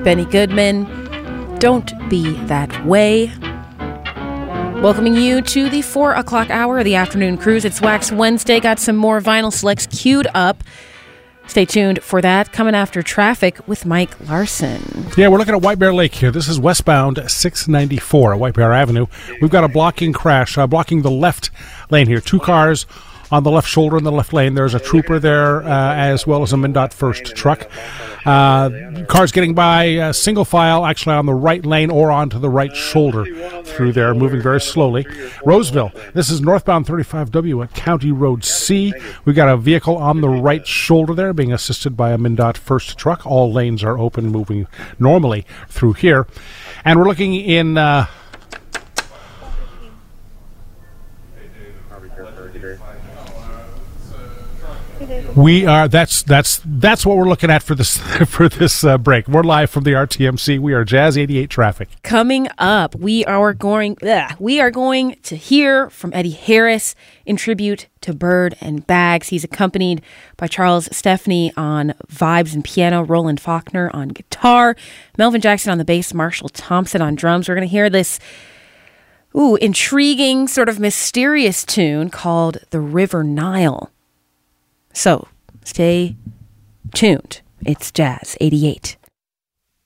Benny Goodman, Don't Be That Way. Welcoming you to the 4 o'clock hour of the afternoon cruise. It's Wax Wednesday. Got some more vinyl selects queued up. Stay tuned for that. Coming after traffic with Mike Larson. Yeah, we're looking at White Bear Lake here. This is westbound 694 at White Bear Avenue. We've got a blocking crash, blocking the left lane here. 2 cars on the left shoulder in the left lane. There's a trooper there as well as a MnDOT first truck. Cars getting by single file actually on the right lane or onto the right shoulder through there, moving very slowly. Roseville, this is northbound 35W at County Road C. We've got a vehicle on the right shoulder there being assisted by a MnDOT first truck. All lanes are open, moving normally through here. And we're looking in... We are. That's what we're looking at for this break. We're live from the RTMC. We are Jazz 88 traffic. Coming up, we are going to hear from Eddie Harris in tribute to Bird and Bags. He's accompanied by Charles Stepney on vibes and piano, Roland Faulkner on guitar, Melvin Jackson on the bass, Marshall Thompson on drums. We're going to hear this intriguing, sort of mysterious tune called The River Nile. So, stay tuned. It's Jazz 88.